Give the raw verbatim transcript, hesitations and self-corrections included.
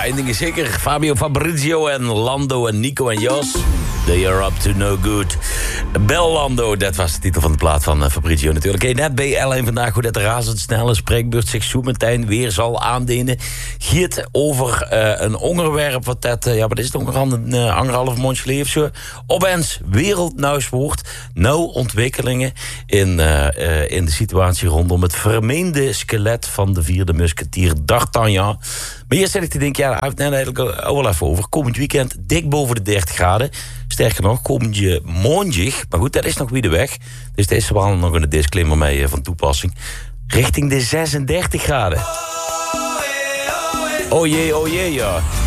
eindigen zeker. Fabio Fabrizio en Lando en Nico en Jos. They are up to no good. Bellando, dat was de titel van de plaat van uh, Fabrizio natuurlijk. Hey, net B L één vandaag hoe dat de razendsnelle spreekbeurt zich zo meteen weer zal aandenen. Giet over uh, een onderwerp wat dat, uh, ja, wat is het ongeveer een uh, anderhalf mondje geleden of zo. Opeens wereldnieuws wordt. Nou ontwikkelingen in, uh, uh, in de situatie rondom het vermeende skelet van de vierde musketier D'Artagnan. Maar hier zit ik te denken, ja, daar heb ik het net eigenlijk al wel even over. Komend weekend dik boven de dertig graden. Sterker nog, komend je maandag, maar goed, dat is nog weer de weg. Dus deze wel nog een disclaimer mee van toepassing. Richting de zesendertig graden. Oh jee, oh jee, ja.